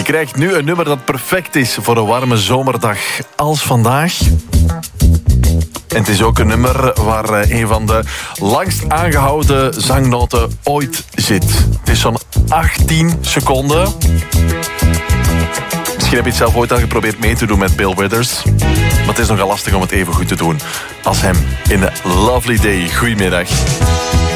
krijgt nu een nummer dat perfect is voor een warme zomerdag als vandaag. En het is ook een nummer waar een van de langst aangehouden zangnoten ooit zit. Het is zo'n 18 seconden. Misschien heb je het zelf ooit al geprobeerd mee te doen met Bill Withers. Maar het is nogal lastig om het even goed te doen als hem in A Lovely Day. Goedemiddag.